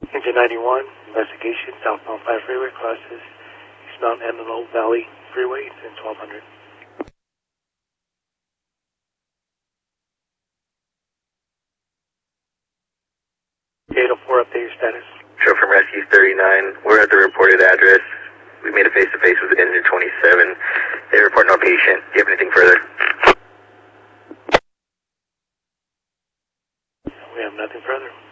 Engine 91, investigation, southbound 5 freeway crosses East Mountain Antelope Valley Freeway in 1200. 804, update your status. Show from Rescue 39. We're at the reported address. We made a face-to-face with engine 27. They report no patient. Do you have anything further? We have nothing further.